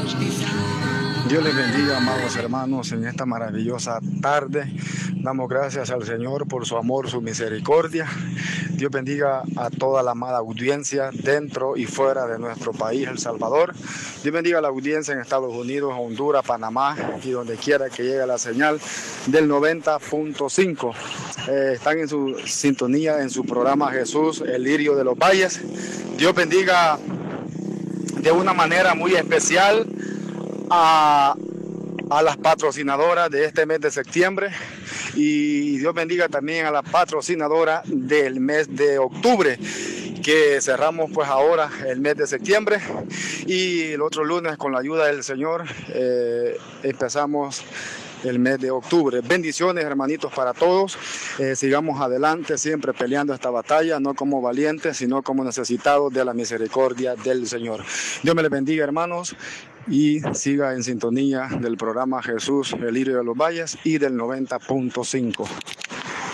Dios les bendiga, amados hermanos, en esta maravillosa tarde. Damos gracias al Señor por su amor, su misericordia. Dios bendiga a toda la amada audiencia dentro y fuera de nuestro país, El Salvador. Dios bendiga a la audiencia en Estados Unidos, Honduras, Panamá y donde quiera que llegue la señal del 90.5. Están en su sintonía en su programa Jesús, el lirio de los valles. Dios bendiga de una manera muy especial a las patrocinadoras de este mes de septiembre, y Dios bendiga también a la patrocinadora del mes de octubre, que cerramos pues ahora el mes de septiembre, y el otro lunes con la ayuda del Señor empezamos el mes de octubre. Bendiciones, hermanitos, para todos. Sigamos adelante, siempre peleando esta batalla, no como valientes, sino como necesitados de la misericordia del Señor. Dios me les bendiga, hermanos, y siga en sintonía del programa Jesús, el lirio de los valles, y del 90.5.